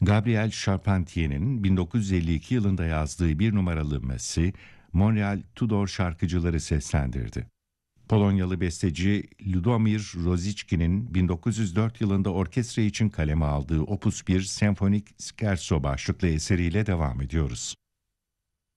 Gabriel Charpentier'in 1952 yılında yazdığı bir numaralı Messi, Montreal Tudor şarkıcıları seslendirdi. Polonyalı besteci Ludomir Rosiczki'nin 1904 yılında orkestra için kaleme aldığı Opus 1 Senfonik Scherzo başlıklı eseriyle devam ediyoruz.